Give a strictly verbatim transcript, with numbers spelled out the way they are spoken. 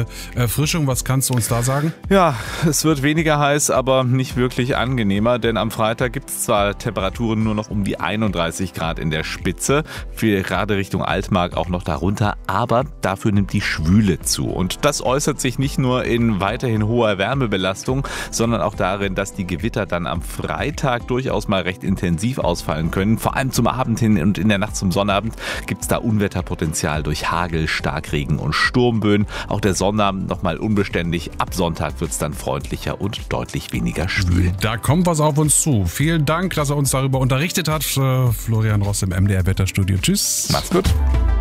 eine Erfrischung. Was kannst du uns da sagen? Ja, es wird weniger heiß, aber nicht wirklich angenehmer, denn am Freitag gibt es zwar Temperaturen nur noch um die einunddreißig Grad in der Spitze, für gerade Richtung Altmark auch noch darunter, aber dafür nimmt die Schwüle zu. Und das äußert sich nicht nur in weiterhin hoher Wärmebelastung, sondern auch darin, dass die Gewitter dann am Freitag durchaus mal recht intensiv ausfallen können. Vor allem zum Abend hin und in der Nacht zum Sonnabend gibt es da Unwetterpotenzial durch Hagel, Starkregen und Sturmböen. Auch der Sonnabend nochmal unbeständig. Ab Sonntag wird es dann freundlicher und deutlich weniger schwül. Da kommt was auf uns zu. Vielen Dank, dass er uns darüber unterrichtet hat. Florian Ross im M D R Wetterstudio. Tschüss. Macht's gut.